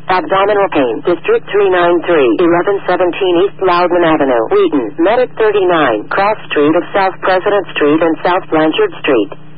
Abdominal pain. District 393, 1117 East Loudon Avenue, Wheaton. Medic 39, Cross Street of South President Street and South Blanchard Street.